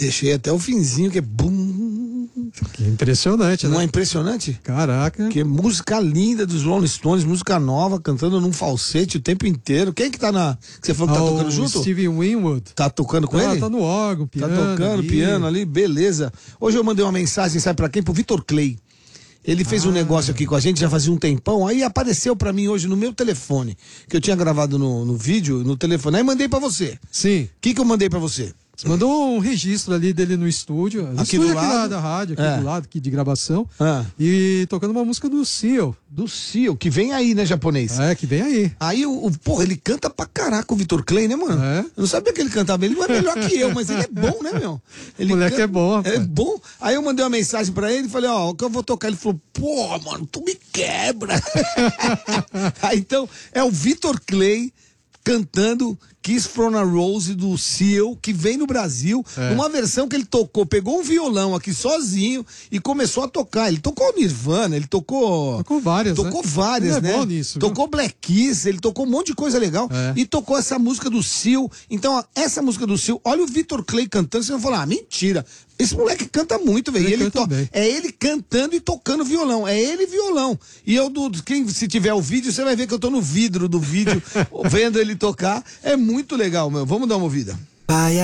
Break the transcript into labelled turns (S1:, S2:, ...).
S1: Deixei até o finzinho, que é bum.
S2: Que impressionante, né?
S1: Não é impressionante?
S2: Caraca.
S1: Que música linda dos Rolling Stones, música nova, cantando num falsete o tempo inteiro. Quem que tá na... Que você falou que tá tocando junto?
S2: Stevie Winwood.
S1: Tá tocando com ele?
S2: Tá no órgão, piano.
S1: Tá tocando
S2: ali.
S1: piano ali, beleza. Hoje eu mandei uma mensagem, sabe pra quem? Pro Vitor Clay. Ele fez um negócio aqui com a gente já fazia um tempão, aí apareceu pra mim hoje no meu telefone, que eu tinha gravado no vídeo, no telefone, aí mandei pra você.
S2: Sim.
S1: O que eu mandei pra você?
S2: Você mandou um registro ali dele no estúdio.
S1: Aqui do lado?
S2: Lá da rádio, aqui do lado, aqui de gravação. E tocando uma música do Seal.
S1: Do Seal, que vem aí, né, japonês?
S2: É, que vem aí.
S1: Aí, porra, ele canta pra caraca o Vitor Clay, né, mano?
S2: É.
S1: Eu não sabia que ele cantava, ele não é melhor que eu, mas ele é bom, né, meu?
S2: O moleque é bom, rapaz.
S1: É bom. Aí eu mandei uma mensagem pra ele e falei, ó, o que eu vou tocar? Ele falou, porra, mano, tu me quebra. Aí, então, é o Vitor Clay cantando Kiss from a Rose do Seal, que vem no Brasil, numa versão que ele tocou, pegou um violão aqui sozinho e começou a tocar. Ele tocou Nirvana, ele tocou...
S2: Tocou várias,
S1: Tocou várias,
S2: ele
S1: né?
S2: É bom nisso,
S1: tocou Black Kiss, ele tocou um monte de coisa legal e tocou essa música do Seal. Então, ó, essa música do Seal, olha o Vitor Clay cantando, você vai falar, mentira. Esse moleque canta muito, velho. É ele cantando e tocando violão. É ele violão. E eu, se tiver o vídeo, você vai ver que eu tô no vidro do vídeo, vendo ele tocar. É muito legal, meu. Vamos dar uma ouvida.